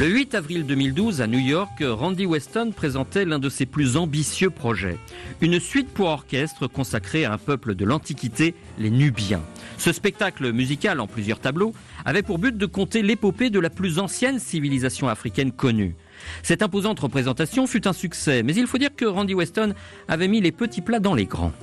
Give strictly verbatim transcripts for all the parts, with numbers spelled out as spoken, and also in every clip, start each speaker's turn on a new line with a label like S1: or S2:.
S1: Le huit avril deux mille douze, à New York, Randy Weston présentait l'un de ses plus ambitieux projets. Une suite pour orchestre consacrée à un peuple de l'Antiquité, les Nubiens. Ce spectacle musical en plusieurs tableaux avait pour but de conter l'épopée de la plus ancienne civilisation africaine connue. Cette imposante représentation fut un succès, mais il faut dire que Randy Weston avait mis les petits plats dans les grands.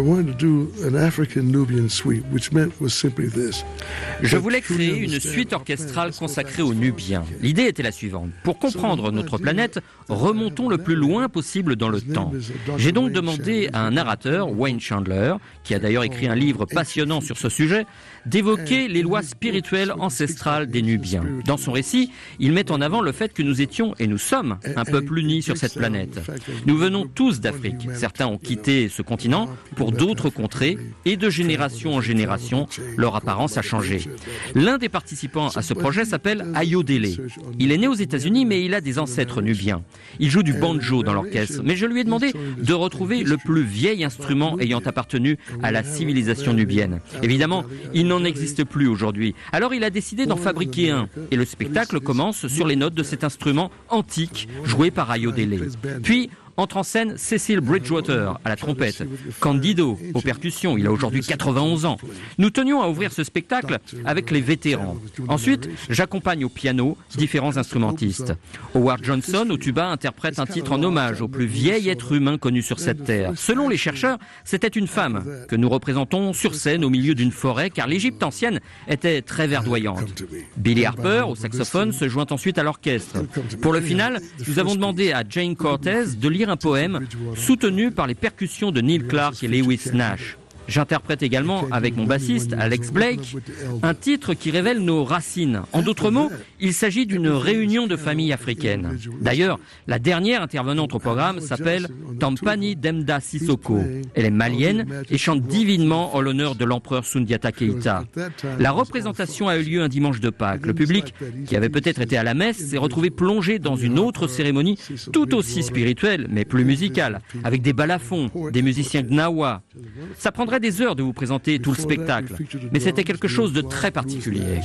S1: Je voulais créer une suite orchestrale consacrée aux Nubiens. L'idée était la suivante. Pour comprendre notre planète, remontons le plus loin possible dans le temps. J'ai donc demandé à un narrateur, Wayne Chandler, qui a d'ailleurs écrit un livre passionnant sur ce sujet, d'évoquer les lois spirituelles ancestrales des Nubiens. Dans son récit, il met en avant le fait que nous étions, et nous sommes, un peuple uni sur cette planète. Nous venons tous d'Afrique. Certains ont quitté ce continent pour d'autres contrées, et de génération en génération, leur apparence a changé. L'un des participants à ce projet s'appelle Ayodele. Il est né aux États-Unis, mais il a des ancêtres nubiens. Il joue du banjo dans l'orchestre, mais je lui ai demandé de retrouver le plus vieil instrument ayant appartenu à la civilisation nubienne. Évidemment, il n'en existe plus aujourd'hui. Alors il a décidé d'en fabriquer un, et le spectacle commence sur les notes de cet instrument antique joué par Ayodele. Puis entre en scène Cecil Bridgewater à la trompette, Candido aux percussions, il a aujourd'hui quatre-vingt-onze ans. Nous tenions à ouvrir ce spectacle avec les vétérans. Ensuite, j'accompagne au piano différents instrumentistes. Howard Johnson au tuba interprète un titre en hommage au plus vieil être humain connu sur cette terre. Selon les chercheurs, c'était une femme que nous représentons sur scène au milieu d'une forêt car l'Égypte ancienne était très verdoyante. Billy Harper au saxophone se joint ensuite à l'orchestre. Pour le final, nous avons demandé à Jane Cortez de lire un poème soutenu par les percussions de Neil Clark et Lewis Nash. J'interprète également avec mon bassiste Alex Blake un titre qui révèle nos racines. En d'autres mots, il s'agit d'une réunion de familles africaines. D'ailleurs, la dernière intervenante au programme s'appelle Tampani Demda Sissoko. Elle est malienne et chante divinement en l'honneur de l'empereur Sundiata Keïta. La représentation a eu lieu un dimanche de Pâques. Le public, qui avait peut-être été à la messe, s'est retrouvé plongé dans une autre cérémonie tout aussi spirituelle, mais plus musicale, avec des balafons, des musiciens gnawa. Ça prendrait des heures de vous présenter tout le spectacle, mais c'était quelque chose de très particulier.